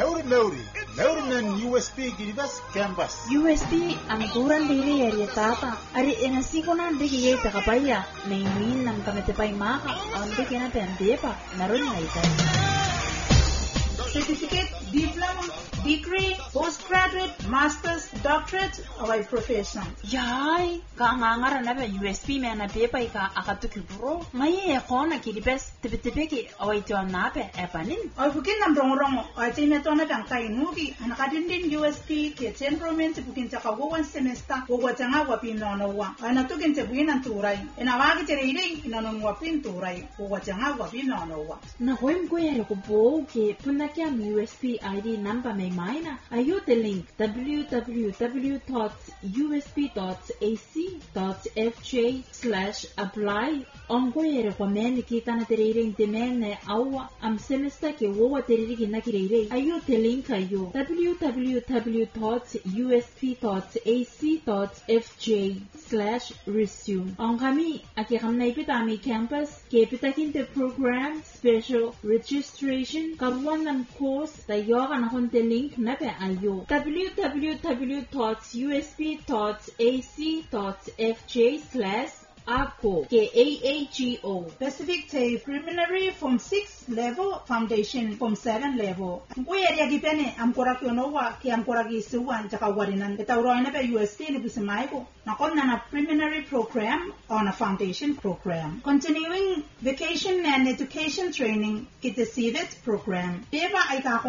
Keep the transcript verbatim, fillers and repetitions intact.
Mauri Mauri, Mauri nan U S P Giribas Campus. U S P ang turan dili area tata. Ari enasiko na digi ye takapaya. Naimin nam kametepay maka. Onde kena pendepa. Naroon na ito. Certificate, diploma, degree, postgraduate, master's, doctorate, away profession. Yay, ka ngangara na ba U S P me na pepa ka akatuki bro. Ngaye ko na kilibes tibitibiki away to na pe epanin. Ay bukin nam rong-rong ay tineto na kang kay nubi anakadin din U S P ke centro mente bukin ta kawo one semester wo watanga wa pinono wa. Ana tukin te buin turai. Ina wagi tere ile inono wa pin turai wo watanga wa pinono wa. Na hoim ko yare ko bo ke punaki U S P I D number may maina. Ayo the link w w w dot u s p dot a c dot f j slash apply. Ongoyere kwa meni kita na terere temene awa am semester ke wowa terere kina kirere. Ayo the link ayo w w w dot u s p dot a c dot f j slash resume. Ongami akiramna ipitami campus ke pitakin the program special registration karuan ng course tayo kan akong the link na pe ayo w w w dot u s p dot a c dot f j slash AGO K A A G O Pacific Tay preliminary from six level, foundation from seven level. Kuya ria gipene am koraki onowa ki am koraki suwan tsaka warinan betawro na pe U S P ni bisamay ko. Nakon na na preliminary program on a foundation program. Continuing vacation and education training kita C V E T program. Diba ay ka